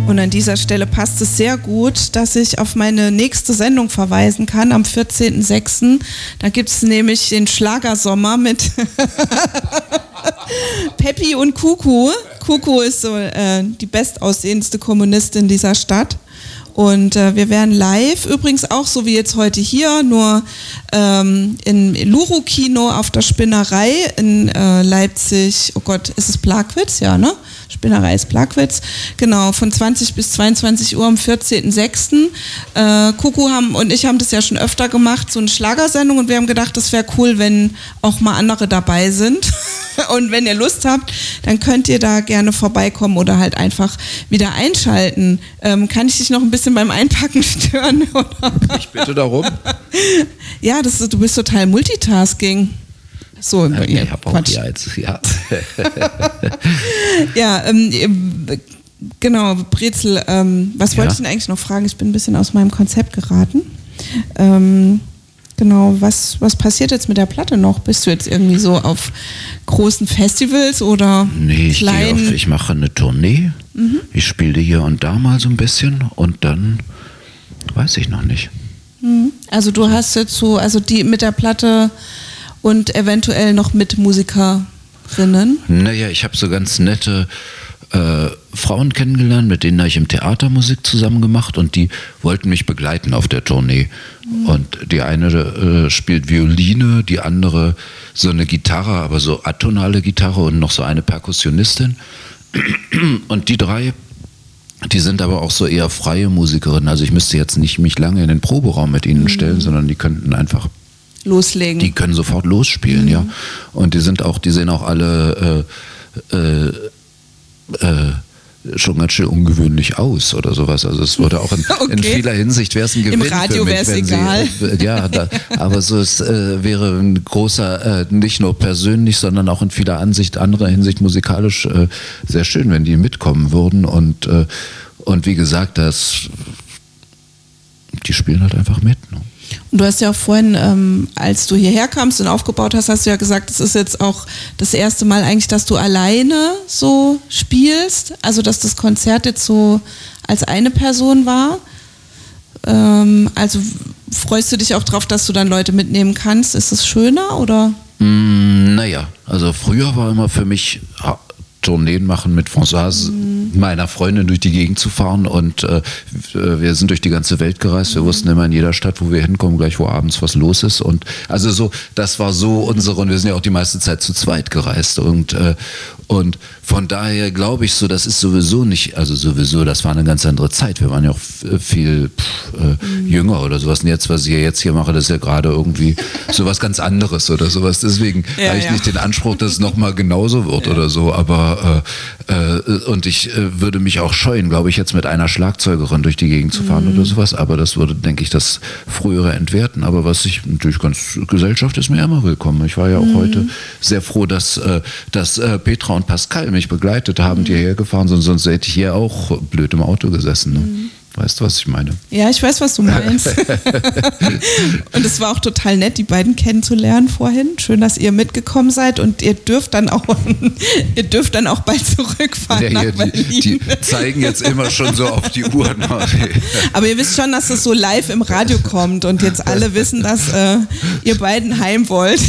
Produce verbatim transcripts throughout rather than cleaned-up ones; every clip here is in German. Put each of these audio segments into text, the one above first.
Und an dieser Stelle passt es sehr gut, dass ich auf meine nächste Sendung verweisen kann, am vierzehnten sechsten Da gibt es nämlich den Schlagersommer mit Peppi und Kuku. Kuku ist so äh, die bestaussehendste Kommunistin dieser Stadt. Und äh, wir werden live, übrigens auch so wie jetzt heute hier, nur ähm, im Luru-Kino auf der Spinnerei in äh, Leipzig, oh Gott, ist es Plagwitz? Ja, ne? Spinnerei ist Plagwitz, genau, von zwanzig bis zweiundzwanzig Uhr am vierzehnten sechsten Äh, Kuku haben und ich haben das ja schon öfter gemacht, so eine Schlagersendung, und wir haben gedacht, das wäre cool, wenn auch mal andere dabei sind. Und wenn ihr Lust habt, dann könnt ihr da gerne vorbeikommen oder halt einfach wieder einschalten. Ähm, kann ich dich noch ein bisschen beim Einpacken stören? Oder? Ich bitte darum. Ja, das ist, du bist total Multitasking. So, ja, ich habe auch hier eins, ja. Ja, ähm, genau, Brezel, ähm, was wollte ja. ich denn eigentlich noch fragen? Ich bin ein bisschen aus meinem Konzept geraten. Ähm, genau, was, was passiert jetzt mit der Platte noch? Bist du jetzt irgendwie so auf großen Festivals oder nee, ich kleinen? Auf, ich mache eine Tournee, mhm. ich spiele hier und da mal so ein bisschen und dann weiß ich noch nicht. Also du hast jetzt so, also die mit der Platte und eventuell noch mit Musikerinnen? Naja, ich habe so ganz nette äh, Frauen kennengelernt, mit denen habe ich im Theater Musik zusammen gemacht und die wollten mich begleiten auf der Tournee. Mhm. Und die eine äh, spielt Violine, die andere so eine Gitarre, aber so atonale Gitarre und noch so eine Perkussionistin. Und die drei, die sind aber auch so eher freie Musikerinnen. Also ich müsste jetzt nicht mich lange in den Proberaum mit ihnen mhm. stellen, sondern die könnten einfach loslegen. Die können sofort losspielen, mhm. ja. Und die sind auch, die sehen auch alle äh, äh, äh, schon ganz schön ungewöhnlich aus oder sowas. Also es würde auch in, okay. in vieler Hinsicht wäre es ein Gewinn. Im Radio wäre es egal. Sie, äh, ja, da, aber so es äh, wäre ein großer, äh, nicht nur persönlich, sondern auch in vieler Ansicht, anderer Hinsicht musikalisch äh, sehr schön, wenn die mitkommen würden. Und, äh, und wie gesagt, das, die spielen halt einfach mit. Ne? Und du hast ja auch vorhin, ähm, als du hierher kamst und aufgebaut hast, hast du ja gesagt, es ist jetzt auch das erste Mal eigentlich, dass du alleine so spielst, also dass das Konzert jetzt so als eine Person war. Ähm, also freust du dich auch drauf, dass du dann Leute mitnehmen kannst? Ist es schöner oder? Mm, naja, also früher war immer für mich Tourneen machen mit Françoise, mhm. meiner Freundin, durch die Gegend zu fahren, und äh, wir sind durch die ganze Welt gereist. Wir mhm. wussten immer in jeder Stadt, wo wir hinkommen, gleich wo abends was los ist, und also so, das war so unsere, und wir sind ja auch die meiste Zeit zu zweit gereist, und äh, und von daher glaube ich so, das ist sowieso nicht, also sowieso, das war eine ganz andere Zeit. Wir waren ja auch viel pff, äh, mhm. jünger oder sowas. Und jetzt, was ich jetzt hier mache, das ist ja gerade irgendwie sowas ganz anderes oder sowas. Deswegen ja, habe ich ja. nicht den Anspruch, dass es nochmal genauso wird ja. oder so. Aber äh, äh, und ich äh, würde mich auch scheuen, glaube ich, jetzt mit einer Schlagzeugerin durch die Gegend zu fahren mhm. oder sowas. Aber das würde, denke ich, das Frühere entwerten. Aber was ich natürlich ganz, Gesellschaft ist mir immer willkommen. Ich war ja auch mhm. heute sehr froh, dass, äh, dass äh, Petra und Pascal mich begleitet haben, mhm. die hierher gefahren sind, sonst hätte ich hier auch blöd im Auto gesessen. Ne? Mhm. Weißt du, was ich meine? Ja, ich weiß, was du meinst. Und es war auch total nett, die beiden kennenzulernen vorhin. Schön, dass ihr mitgekommen seid, und ihr dürft dann auch, ihr dürft dann auch bald zurückfahren ja, nach ja, Berlin. Die, die zeigen jetzt immer schon so auf die Uhr. Aber ihr wisst schon, dass es so live im Radio kommt und jetzt alle wissen, dass äh, ihr beiden heim wollt.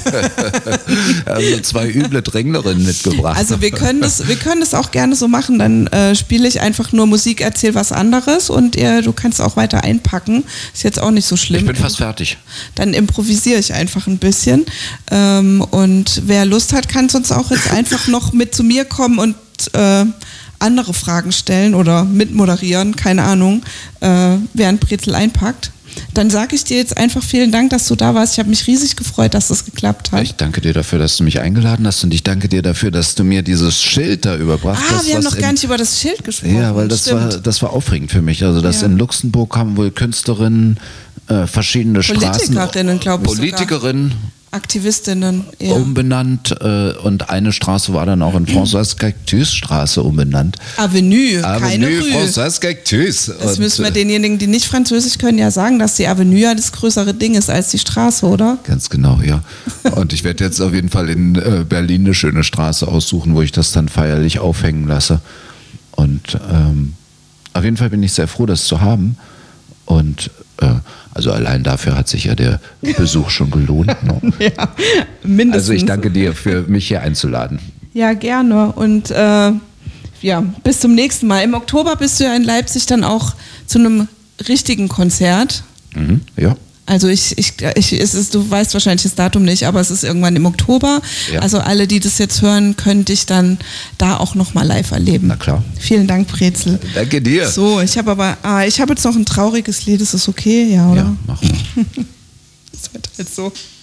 Also zwei üble Dränglerinnen mitgebracht. Also wir können das, wir können das auch gerne so machen. Dann äh, spiele ich einfach nur Musik, erzähl was anderes. Und ihr, du kannst auch weiter einpacken. Ist jetzt auch nicht so schlimm. Ich bin fast fertig. Dann improvisiere ich einfach ein bisschen. Ähm, und wer Lust hat, kann sonst auch jetzt einfach noch mit zu mir kommen und äh, andere Fragen stellen oder mitmoderieren, keine Ahnung, äh, während Brezel einpackt. Dann sage ich dir jetzt einfach vielen Dank, dass du da warst. Ich habe mich riesig gefreut, dass das geklappt hat. Ich danke dir dafür, dass du mich eingeladen hast, und ich danke dir dafür, dass du mir dieses Schild da überbracht ah, hast. Ah, wir haben noch gar nicht über das Schild gesprochen. Ja, weil das war, das war aufregend für mich. Also das ja. in Luxemburg haben wohl Künstlerinnen äh, verschiedene Straßen. Politikerinnen, glaube ich. Politikerinnen. Sogar. Aktivistinnen. Ja. Umbenannt, äh, und eine Straße war dann auch in Françoise Cactus Straße umbenannt. Avenue, Avenue keine Rue. Françoise Cactus. Das und müssen wir denjenigen, die nicht Französisch können, ja sagen, dass die Avenue ja das größere Ding ist als die Straße, oder? Ganz genau, ja. Und ich werde jetzt auf jeden Fall in äh, Berlin eine schöne Straße aussuchen, wo ich das dann feierlich aufhängen lasse. Und ähm, auf jeden Fall bin ich sehr froh, das zu haben. Und äh, also allein dafür hat sich ja der Besuch schon gelohnt. Ne? Ja, mindestens. Also ich danke dir, für mich hier einzuladen. Ja, gerne. Und äh, ja, bis zum nächsten Mal. Im Oktober bist du ja in Leipzig dann auch zu einem richtigen Konzert. Mhm, ja. Also ich, ich, ich es ist, du weißt wahrscheinlich das Datum nicht, aber es ist irgendwann im Oktober. Ja. Also alle, die das jetzt hören, können dich dann da auch nochmal live erleben. Na klar. Vielen Dank, Brezel. Danke dir. So, ich habe aber, ah, ich habe jetzt noch ein trauriges Lied, ist das okay? Ja, oder? Ja, mach mal. Das wird halt so.